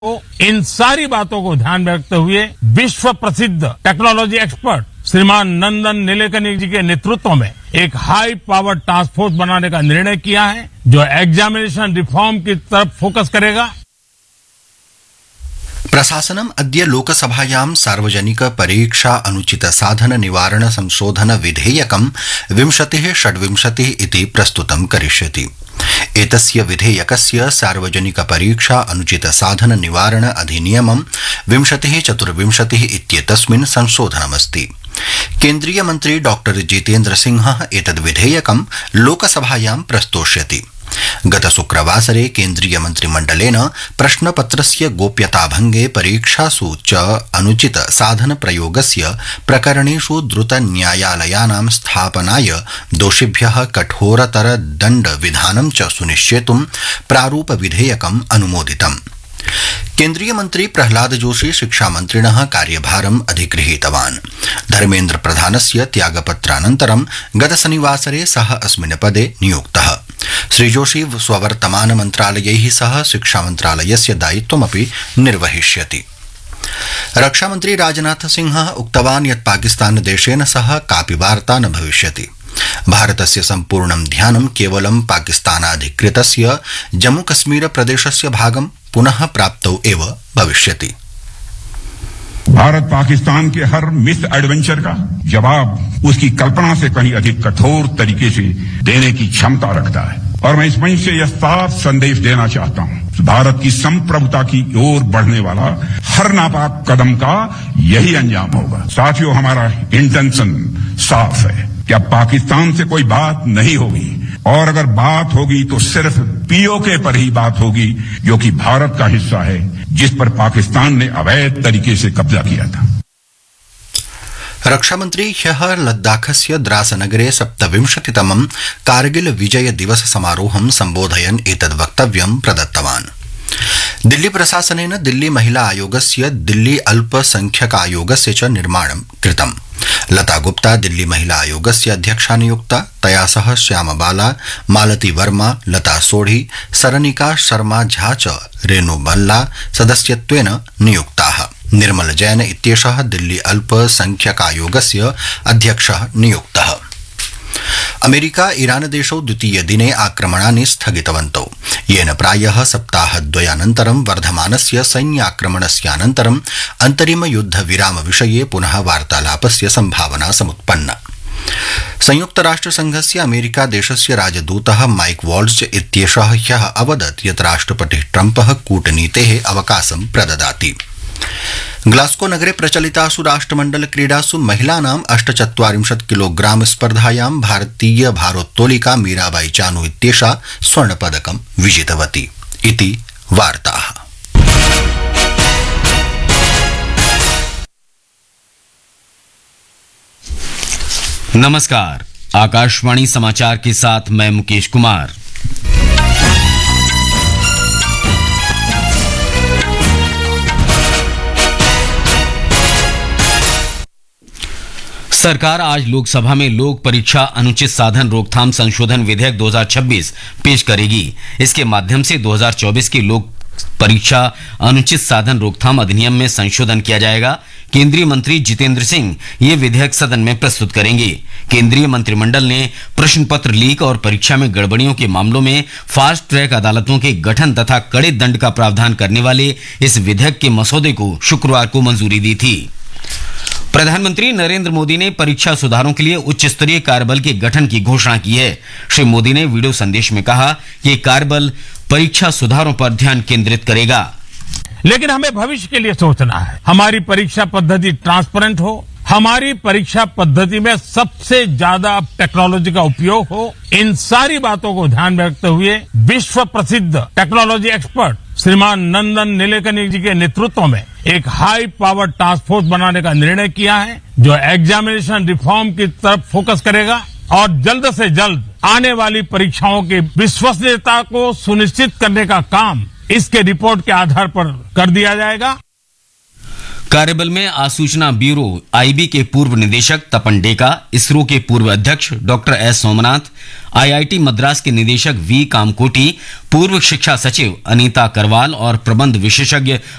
इन सारी बातों को ध्यान में रखते हुए विश्व प्रसिद्ध टेक्नोलॉजी एक्सपर्ट श्रीमान नंदन नीलेकनी जी के नेतृत्व में एक हाई पावर टास्क फोर्स बनाने का निर्णय किया है जो एग्जामिनेशन रिफॉर्म की तरफ फोकस करेगा। प्रशासनम् अद्य लोकसभायां सार्वजनिक परीक्षा अनुचित साधन निवारण संशोधन विधेयकं 2026 इति प्रस्तुतं करिष्यति। एतस्य विधेयकस्य सार्वजनिक परीक्षा अनुचित साधन निवारण अधिनियमं 2024 इत्येतस्मिन् संशोधनमस्ति। केन्द्रीय मन्त्री डॉक्टर जितेन्द्र सिंहः एतद् विधेयकं लोकसभायां प्रस्तोष्यति। गत शुक्रवासरे केन्द्रीय मन्त्रिमण्डलेन प्रश्नपत्रस्य गोप्यताभंगे परीक्षासु च अनुचित साधन प्रयोगस्य प्रकरणेषु द्रुत न्यायालयानां स्थापनाय दोषिभ्यः कठोरतर दण्ड विधानं च सुनिश्चेतुं प्रारूप विधेयकम् अनुमोदितम्। केन्द्रीय मन्त्री प्रह्लाद जोशी शिक्षामन्त्रिणः कार्यभारम् अधिगृहीतवान्। धर्मेन्द्र प्रधानस्य त्यागपत्रानन्तरं गत शनिवासरे सः अस्मिन् पदे नियुक्तः। श्रीजोशी स्ववर्तमान मन्त्रालयैः सह शिक्षामन्त्रालयस्य दायित्वमपि निर्वहिष्यति। रक्षामन्त्री राजनाथ सिंहः उक्तवान् यत् पाकिस्तान देशेन सह कापि वार्ता न भविष्यति। भारतस्य सम्पूर्णं ध्यानं केवलं पाकिस्तानाधिकृतस्य जम्मूकश्मीर प्रदेशस्य भागं पुनः प्राप्तौ एव भविष्यति। भारत पाकिस्तान के हर मिस एडवेंचर का जवाब उसकी कल्पना से कहीं अधिक कठोर तरीके से देने की क्षमता रखता है और मैं इस मंच से यह साफ संदेश देना चाहता हूं। भारत की संप्रभुता की ओर बढ़ने वाला हर नापाक कदम का यही अंजाम होगा। साथियों, हमारा इंटेंशन साफ है कि अब पाकिस्तान से कोई बात नहीं होगी और अगर बात होगी तो सिर्फ पीओके पर ही बात होगी जो कि भारत का हिस्सा है, जिस पर पाकिस्तान ने अवैध तरीके से कब्जा किया था। रक्षामन्त्री ह्यः लद्दाखस्य द्रासनगरे 27तमं कारगिल विजय दिवस समारोहं सम्बोधयन् एतद् वक्तव्यं प्रदत्तवान्। दिल्ली प्रशासनेन दिल्ली महिला आयोगस्य दिल्ली अल्पसंख्यक आयोगस्य च निर्माणं कृतम्। लता गुप्ता दिल्ली महिला आयोगस्य अध्यक्षा नियुक्ता। तया सह श्यामबाला, मालती वर्मा, लता सोढ़ी, सरनिका शर्मा झा च रेणु बल्ला सदस्यत्वेन नियुक्ताः। निर्मल जैन इत्येषः दिल्ली अल्पसंख्यकायोगस्य अध्यक्षः नियुक्तः। अमेरिका ईरान देशौ द्वितीय दिने आक्रमणानि स्थगितवन्तौ, येन प्रायः सप्ताहद्वयानन्तरं वर्धमानस्य सैन्याक्रमणस्यानन्तरं अन्तरिम युद्ध विराम विषये पुनः वार्तालापस्य सम्भावना समुत्पन्ना। संयुक्त राष्ट्र संघस्य अमेरिका देशस्य राजदूतः माइक वॉल्ज इत्येषः ह्यः अवदत् यत् राष्ट्रपतिः ट्रम्पः कूटनीतेः अवकाशं प्रददाति। ग्लास्को नगरे प्रचलितासु राष्ट्रमण्डल क्रीडासु महिलानाम् 48 किलोग्राम स्पर्धायां भारतीय भारोत्तोलिका मीराबाई चानू इत्येषा स्वर्णपदकं विजितवती इति वार्ताः। नमस्कार, आकाशवाणी समाचार के साथ मैं मुकेश कुमार। सरकार आज लोकसभा में लोक परीक्षा अनुचित साधन रोकथाम संशोधन विधेयक 2026 पेश करेगी। इसके माध्यम से 2024 के लोक परीक्षा अनुचित साधन रोकथाम अधिनियम में संशोधन किया जाएगा। केंद्रीय मंत्री जितेंद्र सिंह ये विधेयक सदन में प्रस्तुत करेंगे। केंद्रीय मंत्रिमंडल ने प्रश्न पत्र लीक और परीक्षा में गड़बड़ियों के मामलों में फास्ट ट्रैक अदालतों के गठन तथा कड़े दंड का प्रावधान करने वाले इस विधेयक के मसौदे को शुक्रवार को मंजूरी दी थी। प्रधानमंत्री नरेंद्र मोदी ने परीक्षा सुधारों के लिए उच्च स्तरीय कार्यबल के गठन की घोषणा की है। श्री मोदी ने वीडियो संदेश में कहा कि कार्यबल परीक्षा सुधारों पर ध्यान केंद्रित करेगा। लेकिन हमें भविष्य के लिए सोचना है। हमारी परीक्षा पद्धति ट्रांसपेरेंट हो, हमारी परीक्षा पद्धति में सबसे ज्यादा टेक्नोलॉजी का उपयोग हो। इन सारी बातों को ध्यान में रखते हुए विश्व प्रसिद्ध टेक्नोलॉजी एक्सपर्ट श्रीमान नंदन नीलेकनी जी के नेतृत्व में एक हाई पावर टास्क फोर्स बनाने का निर्णय किया है जो एग्जामिनेशन रिफॉर्म की तरफ फोकस करेगा और जल्द से जल्द आने वाली परीक्षाओं की विश्वसनीयता को सुनिश्चित करने का काम इसके रिपोर्ट के आधार पर कर दिया जाएगा। कार्यबल में आसूचना ब्यूरो आईबी के पूर्व निदेशक तपन डेका, इसरो के पूर्व अध्यक्ष doctor S Somnath, IIT Madras के निदेशक वी कामकोटी, पूर्व शिक्षा सचिव अनीता करवाल और प्रबंध विशेषज्ञ